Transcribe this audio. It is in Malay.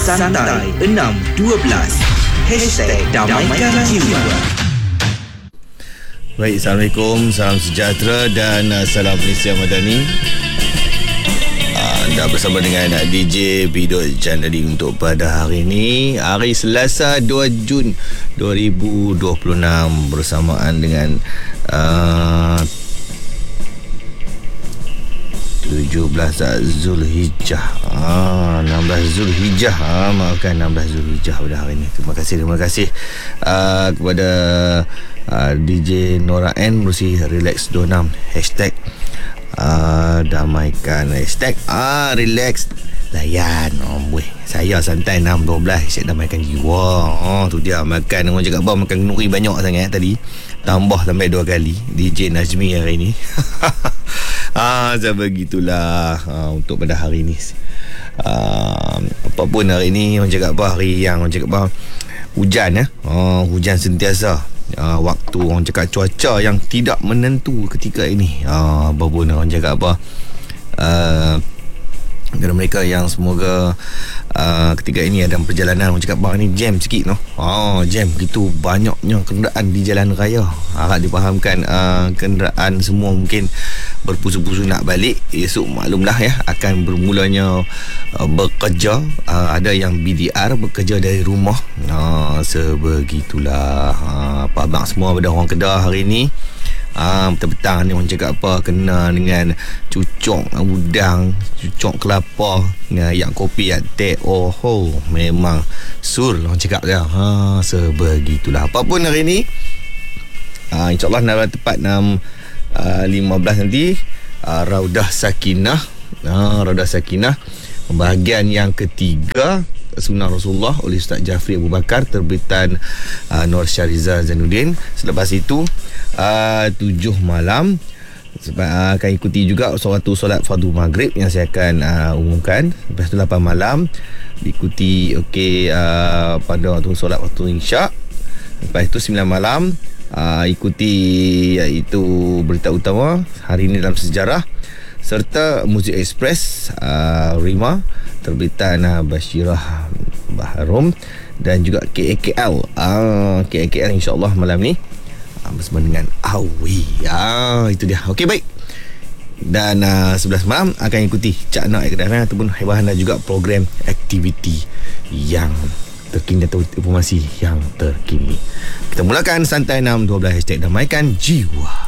Santai 612 #Damaikan Jiwa. Baik, Assalamualaikum, salam sejahtera dan salam Malaysia Madani. Anda bersama dengan DJ Bidot Jandali untuk pada hari ini, hari Selasa 2 Jun 2026, bersamaan dengan 17 Zulhijjah, 16 Zulhijjah, maafkan 16 Zulhijjah pada hari ini. Terima kasih kepada DJ Nora N berusi Relax 26 #Damaikan relax layan saya santai 612 Damaikan Jiwa. Tu dia, makan orang cakap makan kenduri banyak sangat tadi, tambah sampai 2 kali DJ Najmi hari ni. Begitulah untuk pada hari ni. Apapun hari ni orang cakap hari yang orang cakap hujan hujan sentiasa. Waktu orang cakap cuaca yang tidak menentu ketika ini. Apapun orang cakap kepada mereka yang semoga ketika ini ada perjalanan, orang cakap ni jam sikit jam begitu banyaknya kenderaan di jalan raya. Harap dipahamkan kenderaan semua mungkin berpusu-pusu nak balik. Esok maklumlah akan bermulanya bekerja. Ada yang BDR, bekerja dari rumah. Sebegitulah. Pak abang semua pada orang Kedah hari ni, petang-petang ni orang cakap kena dengan cucuk udang, cucuk kelapa, yak kopi, yak teh. Memang sur orang cakap dia. Sebegitulah. Apapun hari ni, InsyaAllah nak tepat 15 nanti, Raudah Sakinah, bahagian yang ketiga Sunnah Rasulullah oleh Ustaz Jafri Abu Bakar, terbitan Nur Syariza Zainuddin. Selepas itu 7 malam akan ikuti juga satu solat fardu maghrib yang saya akan umumkan. Lepas itu 8 malam diikuti pada waktu solat waktu isyak. Lepas itu 9 malam ikuti iaitu berita utama hari ini dalam sejarah, serta Muzik Express Rima, terbitan Bashirah Baharum, dan juga KAKL insyaAllah malam ni bersama dengan Awi. Itu dia. Okey, baik. Dan 11 malam akan ikuti Cak Nak Kedatangan ataupun Haibahan, dan juga program aktiviti yang terkini atau informasi yang terkini. Kita mulakan Santai 612 #Damaikan Jiwa.